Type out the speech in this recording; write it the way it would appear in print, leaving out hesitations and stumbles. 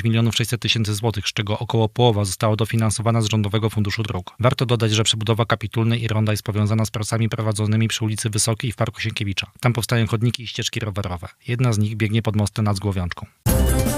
milionów 600 tysięcy złotych, z czego około połowa została dofinansowana z Rządowego Funduszu Dróg. Warto dodać, że przebudowa Kapitulnej i Ronda jest powiązana z pracami prowadzonymi przy ulicy Wysokiej w Parku Sienkiewicza. Tam powstają chodniki i ścieżki rowerowe. Jedna z nich biegnie pod mostem nad Zgłowiączką.